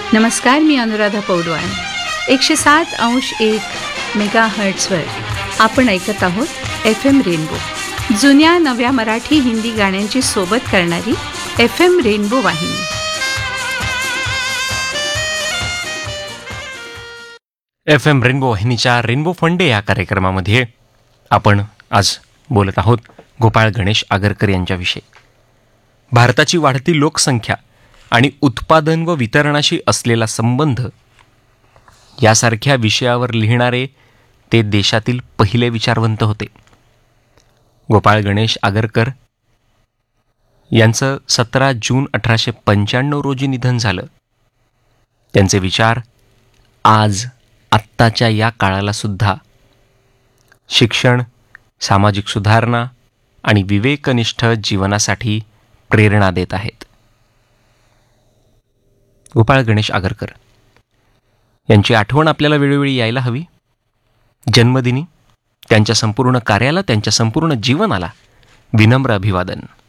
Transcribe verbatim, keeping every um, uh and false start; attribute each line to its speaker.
Speaker 1: नमस्कार, मी अनुराधा पौडवाल. एकशे सात अंश एक मेगा हर्ट्सवर आपण ऐकत आहोत एफ एम रेनबो, जुन्या नव्या मराठी हिंदी गाण्यांची सोबत करणारी एफ एम रेनबो वाहिनी.
Speaker 2: एफ एम रेनबो वाहिनीच्या रेनबो फंडे या कार्यक्रमामध्ये आपण आज बोलत आहोत गोपाळ गणेश आगरकर यांच्याविषयी. भारताची वाढती लोकसंख्या आणि उत्पादन व वितरणाशी असलेला संबंध यासारख्या विषयावर लिहिणारे ते देशातील पहिले विचारवंत होते. गोपाळ गणेश आगरकर यांचं सतरा जून अठराशे पंच्याण्णव रोजी निधन झालं. त्यांचे विचार आज आत्ताच्या या काळाला सुद्धा शिक्षण, सामाजिक सुधारणा आणि विवेकनिष्ठ जीवनासाठी प्रेरणा देत आहेत. गोपाळ गणेश आगरकर यांची आठवण आपल्याला वेळोवेळी यायला हवी. जन्मदिनी त्यांच्या संपूर्ण कार्याला, त्यांच्या संपूर्ण जीवनाला विनम्र अभिवादन.